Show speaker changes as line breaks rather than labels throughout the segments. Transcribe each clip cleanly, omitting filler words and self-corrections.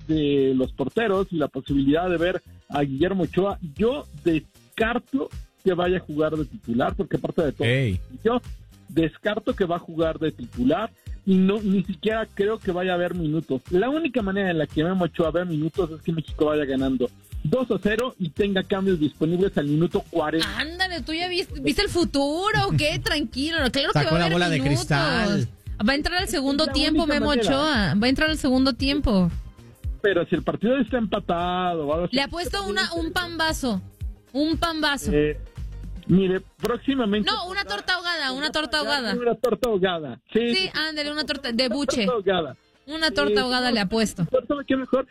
de los porteros y la posibilidad de ver a Guillermo Ochoa, yo descarto que vaya a jugar de titular, porque aparte de todo, yo descarto que va a jugar de titular y ni siquiera creo que vaya a haber minutos. La única manera en la que Memo Ochoa vea minutos es que México vaya ganando 2-0 y tenga cambios disponibles al minuto 40.
Ándale, tú ya viste el futuro, ¿qué? Tranquilo, claro que va a
Sacó la
haber
bola
minutos.
de cristal.
Va a entrar al segundo
la
tiempo
única
Memo
manera.
Ochoa, va a entrar al segundo tiempo.
Pero si el partido está empatado o algo así,
Le ha puesto un pambazo. Un pambazo.
Mire, próximamente...
No, una torta ahogada, una torta ahogada.
Una torta ahogada.
Sí, ándale, una torta de buche.
Torta ahogada.
Una torta ahogada le ha puesto.
¿Sabe qué mejor?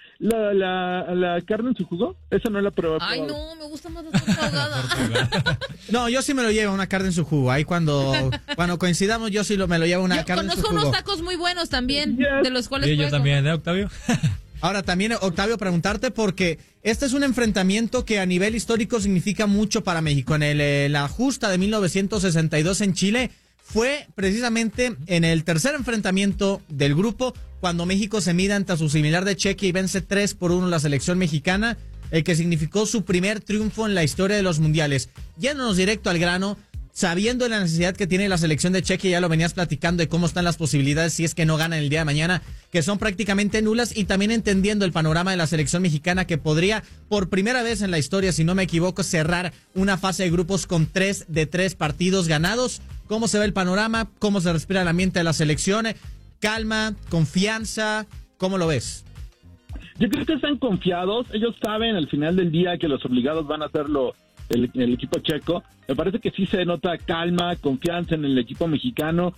La carne en su jugo. Esa no la probé.
Ay, no, me gusta más la torta ahogada.
No, yo sí me lo llevo una carne en su jugo. Ahí cuando coincidamos, yo sí me lo llevo una carne en su jugo.
Conozco unos tacos muy buenos también, de los cuales
Sí, yo también, Octavio?
Ahora también, Octavio, preguntarte porque este es un enfrentamiento que a nivel histórico significa mucho para México. En la justa de 1962 en Chile fue precisamente en el tercer enfrentamiento del grupo cuando México se mide ante su similar de Chequia y vence 3-1 la selección mexicana, el que significó su primer triunfo en la historia de los mundiales. Yéndonos directo al grano, sabiendo la necesidad que tiene la selección de Chequia, ya lo venías platicando de cómo están las posibilidades si es que no ganan el día de mañana, que son prácticamente nulas, y también entendiendo el panorama de la selección mexicana que podría, por primera vez en la historia, si no me equivoco, cerrar una fase de grupos con 3 de 3 partidos ganados. ¿Cómo se ve el panorama? ¿Cómo se respira el ambiente de la selección? ¿Calma? ¿Confianza? ¿Cómo lo ves?
Yo creo que están confiados. Ellos saben al final del día que los obligados van a hacerlo el equipo checo. Me parece que sí se nota calma, confianza en el equipo mexicano.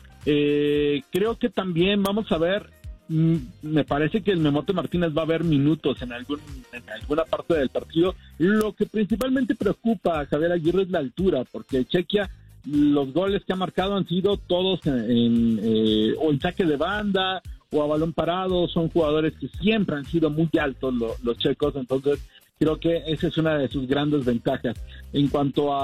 Creo que también vamos a ver, me parece que el Memote Martínez va a ver minutos en alguna parte del partido. Lo que principalmente preocupa a Javier Aguirre es la altura, porque Chequia, los goles que ha marcado han sido todos o en saque de banda o a balón parado. Son jugadores que siempre han sido muy altos los checos, entonces creo que esa es una de sus grandes ventajas. En cuanto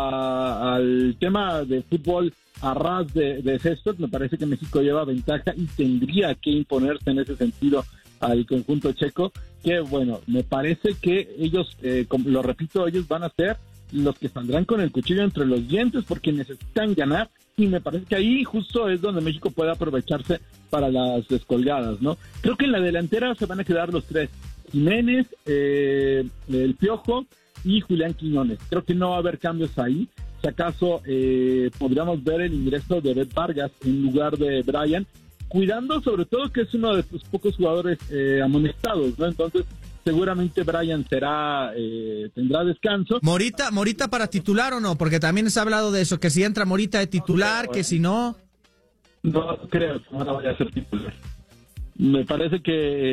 al tema de fútbol a ras de cestos, me parece que México lleva ventaja y tendría que imponerse en ese sentido al conjunto checo, que bueno, me parece que ellos, como lo repito, ellos van a ser los que saldrán con el cuchillo entre los dientes porque necesitan ganar, y me parece que ahí justo es donde México puede aprovecharse para las descolgadas, ¿no? Creo que en la delantera se van a quedar los tres: Jiménez, el Piojo y Julián Quiñones. Creo que no va a haber cambios ahí. Si acaso podríamos ver el ingreso de Bet Vargas en lugar de Brian, cuidando sobre todo que es uno de sus pocos jugadores amonestados, ¿no? Entonces seguramente Brian tendrá descanso.
¿Morita para titular o no? Porque también se ha hablado de eso, que si entra Morita de titular, que si no...
No creo que ahora vaya a ser titular. Me parece que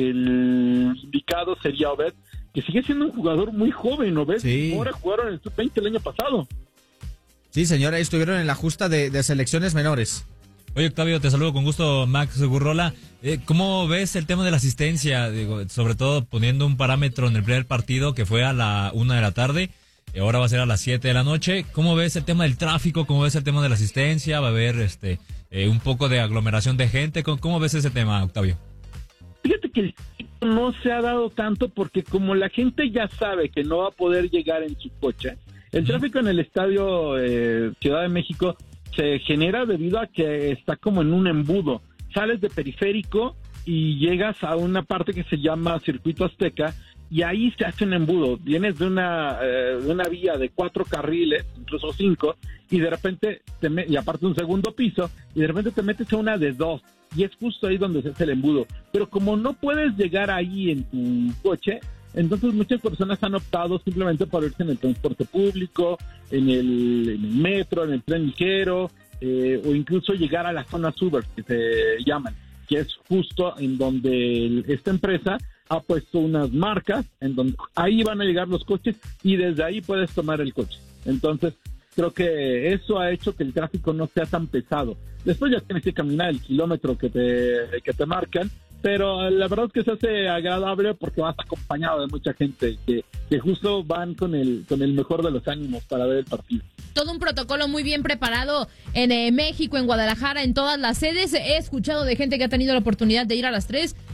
el indicado sería Obed, que sigue siendo un jugador muy joven. Obed,
sí.
Ahora jugaron en el Sub-20 el año pasado.
Sí, señora, estuvieron en la justa de selecciones menores.
Oye, Octavio, te saludo con gusto, Max Gurrola. ¿Cómo ves el tema de la asistencia? Digo, sobre todo poniendo un parámetro en el primer partido que fue a la 1 de la tarde, y ahora va a ser a las 7 de la noche. ¿Cómo ves el tema del tráfico? ¿Cómo ves el tema de la asistencia? ¿Va a haber un poco de aglomeración de gente? ¿Cómo ves ese tema, Octavio?
Fíjate que no se ha dado tanto porque como la gente ya sabe que no va a poder llegar en su coche, el tráfico en el estadio Ciudad de México se genera debido a que está como en un embudo. Sales de Periférico y llegas a una parte que se llama Circuito Azteca y ahí se hace un embudo. Vienes de una vía de 4 carriles, incluso 5, y de repente, y aparte un segundo piso, y de repente te metes a una de 2, y es justo ahí donde se hace el embudo. Pero como no puedes llegar ahí en tu coche, entonces muchas personas han optado simplemente por irse en el transporte público, en el metro, en el tren ligero, o incluso llegar a las zonas Uber, que se llaman, que es justo en donde esta empresa ha puesto unas marcas, en donde ahí van a llegar los coches y desde ahí puedes tomar el coche. Entonces, creo que eso ha hecho que el tráfico no sea tan pesado. Después ya tienes que caminar el kilómetro que te marcan, pero la verdad es que se hace agradable porque vas acompañado de mucha gente que justo van con el mejor de los ánimos para ver el partido.
Todo un protocolo muy bien preparado en México, en Guadalajara, en todas las sedes. He escuchado de gente que ha tenido la oportunidad de ir a las 3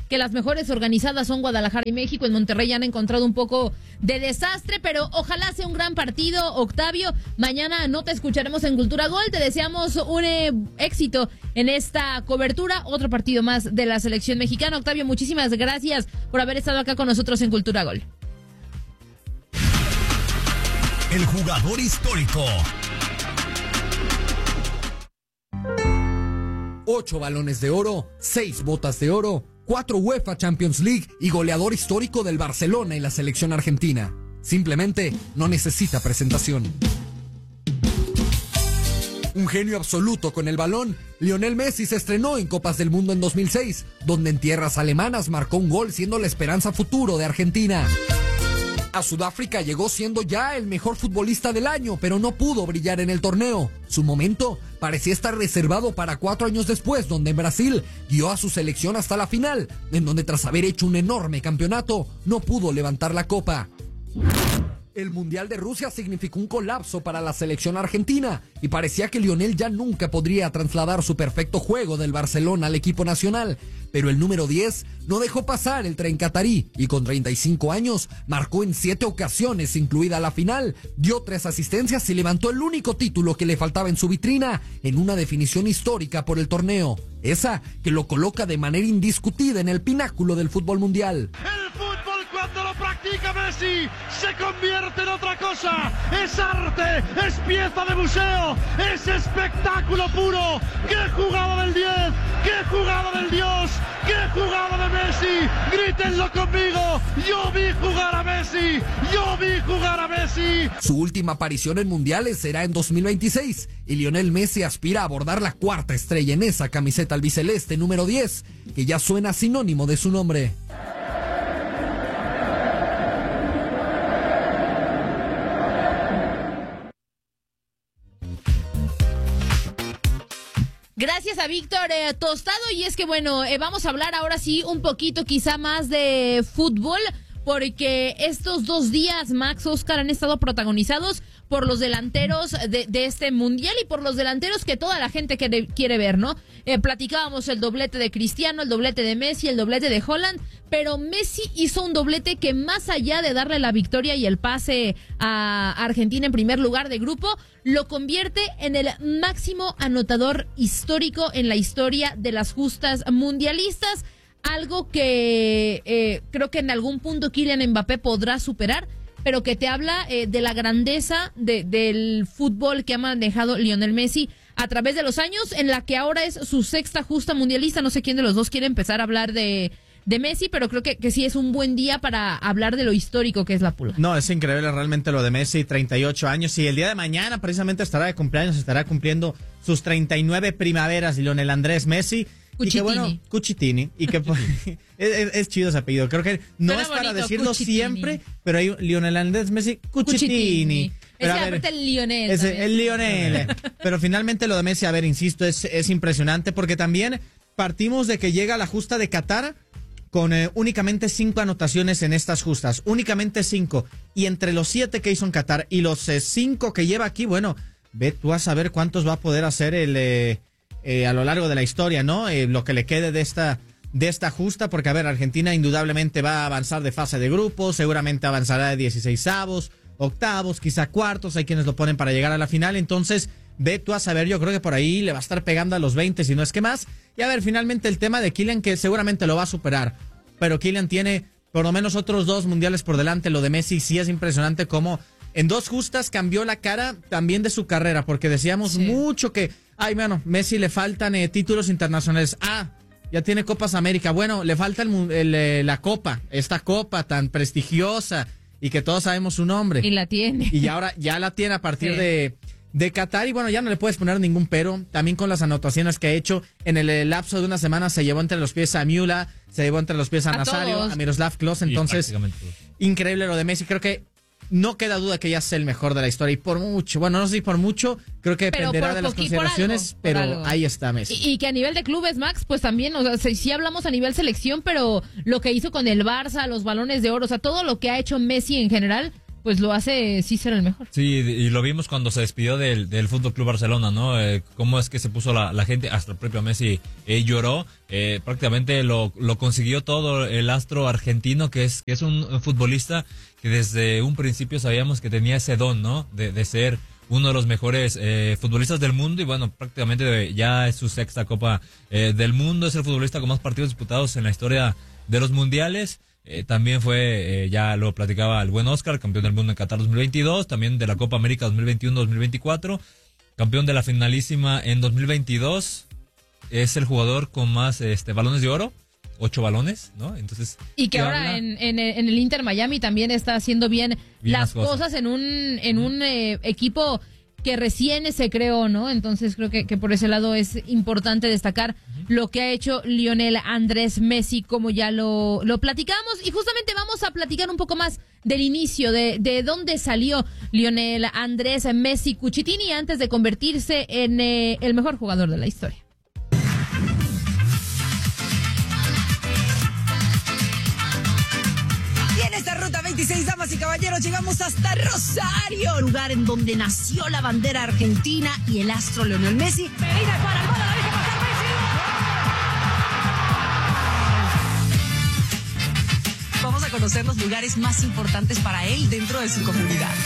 que las mejores organizadas son Guadalajara y México. En Monterrey han encontrado un poco de desastre, pero ojalá sea un gran partido, Octavio. Mañana no te escucharemos en Cultura Gol. Te deseamos un éxito en esta cobertura. Otro partido más de la selección mexicana. Octavio, muchísimas gracias por haber estado acá con nosotros en Cultura Gol.
El jugador histórico.
8 balones de oro, 6 botas de oro, 4 UEFA Champions League y goleador histórico del Barcelona y la selección argentina. Simplemente no necesita presentación. Un genio absoluto con el balón, Lionel Messi se estrenó en Copas del Mundo en 2006, donde en tierras alemanas marcó un gol siendo la esperanza futuro de Argentina. A Sudáfrica llegó siendo ya el mejor futbolista del año, pero no pudo brillar en el torneo. Su momento parecía estar reservado para 4 años después, donde en Brasil guió a su selección hasta la final, en donde tras haber hecho un enorme campeonato, no pudo levantar la copa. El Mundial de Rusia significó un colapso para la selección argentina y parecía que Lionel ya nunca podría trasladar su perfecto juego del Barcelona al equipo nacional. Pero el número 10 no dejó pasar el tren catarí y con 35 años marcó en 7 ocasiones, incluida la final, dio 3 asistencias y levantó el único título que le faltaba en su vitrina en una definición histórica por el torneo. Esa que lo coloca de manera indiscutida en el pináculo del fútbol mundial.
El fútbol cuando lo practica Messi se convierte en otra cosa. Es arte, es pieza de museo, es espectáculo puro. ¡Qué jugada del 10! ¡Qué jugada del Dios! ¡Qué jugada de Messi! ¡Grítenlo conmigo! ¡Yo vi jugar a Messi! ¡Yo vi jugar a Messi!
Su última aparición en mundiales será en 2026 y Lionel Messi aspira a abordar la 4ª estrella en esa camiseta albiceleste número 10, que ya suena sinónimo de su nombre.
Gracias a Víctor Tostado, y es que bueno, vamos a hablar ahora sí un poquito quizá más de fútbol, porque estos 2 días, Max, Oscar, han estado protagonizados por los delanteros de este mundial y por los delanteros que toda la gente quiere ver, ¿no? Platicábamos el doblete de Cristiano, el doblete de Messi, el doblete de Haaland, pero Messi hizo un doblete que más allá de darle la victoria y el pase a Argentina en primer lugar de grupo, lo convierte en el máximo anotador histórico en la historia de las justas mundialistas, algo que creo que en algún punto Kylian Mbappé podrá superar, pero que te habla de la grandeza del fútbol que ha manejado Lionel Messi a través de los años, en la que ahora es su 6ª justa mundialista. No sé quién de los dos quiere empezar a hablar de Messi, pero creo que sí es un buen día para hablar de lo histórico que es la Pula.
No, es increíble realmente lo de Messi, 38 años, y el día de mañana precisamente estará de cumpleaños, estará cumpliendo sus 39 primaveras Lionel Andrés Messi.
Cuchitini.
Y que bueno, Cuchitini, y que es chido ese apellido. Creo que no
Suena
es para
bonito,
decirlo
Cuchitini.
siempre, pero hay Lionel Andrés Messi, Cuchitini. Pero
Ese
a ver,
aparte el Lionel.
ese,
también.
el Lionel. Pero finalmente lo de Messi, a ver, insisto, es impresionante porque también partimos de que llega la justa de Qatar con únicamente 5 anotaciones en estas justas, únicamente 5. Y entre los 7 que hizo en Qatar y los 5 que lleva aquí, bueno, ve tú a saber cuántos va a poder hacer a lo largo de la historia, ¿no? Lo que le quede de esta justa, porque a ver, Argentina indudablemente va a avanzar de fase de grupos, seguramente avanzará de 16avos, octavos, quizá cuartos, hay quienes lo ponen para llegar a la final, entonces ve tú a saber, yo creo que por ahí le va a estar pegando a los 20, si no es que más. Y a ver, finalmente el tema de Kylian, que seguramente lo va a superar, pero Kylian tiene por lo menos otros 2 mundiales por delante. Lo de Messi sí es impresionante cómo en 2 justas cambió la cara también de su carrera, porque decíamos mucho que, ay, bueno, Messi le faltan títulos internacionales. Ya tiene Copas América. Bueno, le falta la Copa, esta Copa tan prestigiosa y que todos sabemos su nombre.
Y la tiene.
Y ahora ya la tiene a partir de Qatar, y bueno, ya no le puedes poner ningún pero. También con las anotaciones que ha hecho en el lapso de una semana, se llevó entre los pies a Müller, se llevó entre los pies a Nazario, a Miroslav Klose. Entonces, increíble lo de Messi. Creo que no queda duda que ya es el mejor de la historia, y por mucho, bueno, no sé si por mucho, creo que dependerá de las consideraciones, pero ahí está Messi.
Y que a nivel de clubes, Max, pues también, o sea, sí hablamos a nivel selección, pero lo que hizo con el Barça, los balones de oro, o sea, todo lo que ha hecho Messi en general, pues lo hace sí ser el mejor.
Sí, y lo vimos cuando se despidió del Fútbol Club Barcelona, ¿no? Cómo es que se puso la gente, hasta el propio Messi lloró. Prácticamente lo consiguió todo el astro argentino, que es un futbolista que desde un principio sabíamos que tenía ese don, ¿no? De ser uno de los mejores futbolistas del mundo, y bueno, prácticamente ya es su sexta Copa del Mundo, es el futbolista con más partidos disputados en la historia de los mundiales. También fue, ya lo platicaba el buen Oscar, campeón del mundo en Qatar 2022, también de la Copa América 2021-2024, campeón de la finalísima en 2022, es el jugador con más balones de oro, 8 balones, ¿no? Entonces,
y que ahora en el Inter Miami también está haciendo bien las cosas en un equipo que recién se creó, ¿no? Entonces creo que por ese lado es importante destacar lo que ha hecho Lionel Andrés Messi, como ya lo platicamos, y justamente vamos a platicar un poco más del inicio, de dónde salió Lionel Andrés Messi Cucitini antes de convertirse en el mejor jugador de la historia.
Esta ruta 26, damas y caballeros, llegamos hasta Rosario, lugar en donde nació la bandera argentina y el astro Lionel Messi. Medina para el gol, la deja pasar Messi. Vamos a conocer los lugares más importantes para él dentro de su comunidad.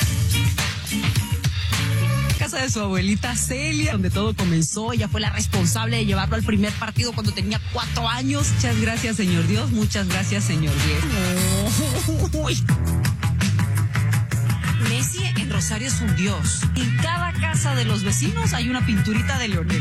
Casa de su abuelita Celia, donde todo comenzó. Ella fue la responsable de llevarlo al primer partido cuando tenía 4 años. Muchas gracias, señor Dios. Muchas gracias, señor Dios. Messi en Rosario es un dios. En cada casa de los vecinos hay una pinturita de Lionel.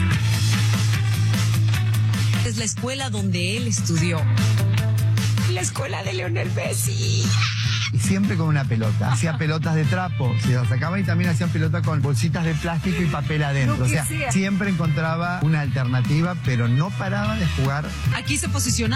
Es la escuela donde él estudió. La escuela de Lionel Messi.
Y siempre con una pelota. Hacía pelotas de trapo, se las sacaban, y también hacían pelotas con bolsitas de plástico y papel adentro. O sea, siempre encontraba una alternativa, pero no paraba de jugar.
Aquí se posiciona